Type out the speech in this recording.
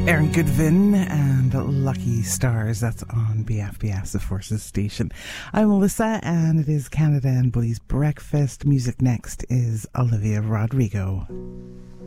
Aaron Goodvin and Lucky Stars. That's on BFBS, the Forces Station. I'm Melissa, and it is Canada and Buddy's Breakfast. Music next is Olivia Rodrigo.